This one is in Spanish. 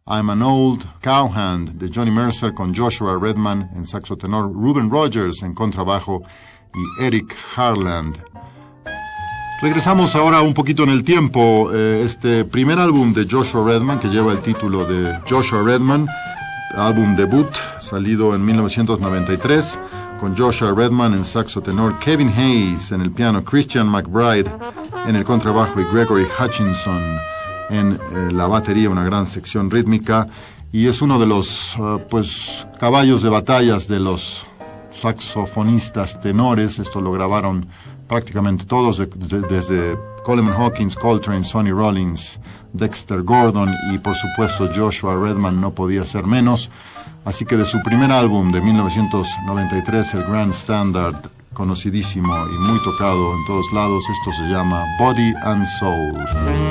I'm an Old Cowhand de Johnny Mercer con Joshua Redman en saxo tenor, Ruben Rogers en contrabajo y Eric Harland. Regresamos ahora un poquito en el tiempo. Este primer álbum de Joshua Redman, que lleva el título de Joshua Redman, álbum debut, salido en 1993, con Joshua Redman en saxo tenor, Kevin Hayes en el piano, Christian McBride en el contrabajo y Gregory Hutchinson en la batería, una gran sección rítmica, y es uno de los caballos de batallas de los saxofonistas tenores. Esto lo grabaron prácticamente todos, desde Coleman Hawkins, Coltrane, Sonny Rollins, Dexter Gordon y por supuesto Joshua Redman no podía ser menos. Así que de su primer álbum de 1993, el Grand Standard, conocidísimo y muy tocado en todos lados, esto se llama Body and Soul.